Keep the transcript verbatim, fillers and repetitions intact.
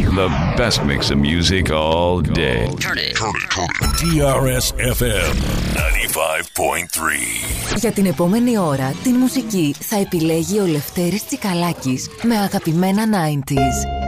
The best mix of music all day. Turn it. Turn it. Turn it. τι αρ ες εφ εμ ενενήντα πέντε κόμμα τρία. Για την επόμενη ώρα, την μουσική θα επιλέγει ο Λευτέρης Τσικαλάκης με αγαπημένα ενενήντα.